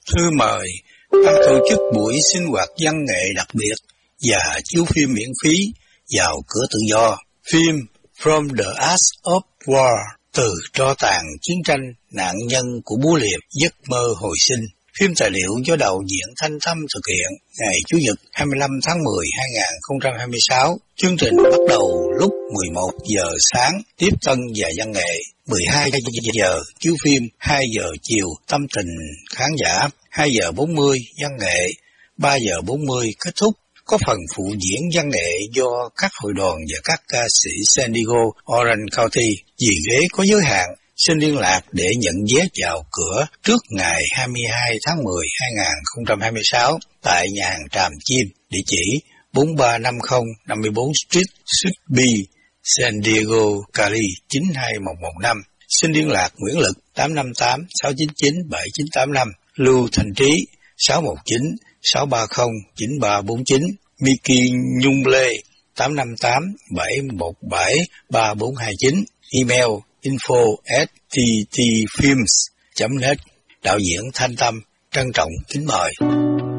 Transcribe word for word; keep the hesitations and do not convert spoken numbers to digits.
Thư mời ban tổ chức buổi sinh hoạt văn nghệ đặc biệt và chiếu phim miễn phí vào cửa tự do. Phim From the Ash of War, từ tro tàn chiến tranh, nạn nhân của búa liềm, giấc mơ hồi sinh. Phim tài liệu do đạo diễn Thanh Tâm thực hiện ngày Chủ nhật hai mươi lăm tháng mười năm hai nghìn không trăm hai mươi sáu. Chương trình bắt đầu lúc mười một giờ sáng, tiếp tân và văn nghệ, mười hai giờ chiếu phim, hai giờ chiều tâm tình khán giả, hai giờ bốn mươi văn nghệ, ba giờ bốn mươi kết thúc. Có phần phụ diễn văn nghệ do các hội đoàn và các ca sĩ San Diego, Orange County. Vì ghế có giới hạn, xin liên lạc để nhận vé vào cửa trước ngày hai mươi hai tháng mười năm hai nghìn không trăm hai mươi sáu tại nhà hàng Tràm Chim, địa chỉ bốn ba năm không năm mươi bốn Street, Suite B, San Diego, Cali chín hai một một năm. Xin liên lạc Nguyễn Lực tám năm tám sáu chín chín bảy chín tám năm, Lưu Thành Trí sáu một chín sáu ba không chín ba bốn chín, Miki Nhung Lê tám năm tám bảy một bảy ba bốn hai chín, email info at t t films chấm net. Đạo diễn Thanh Tâm trân trọng kính mời.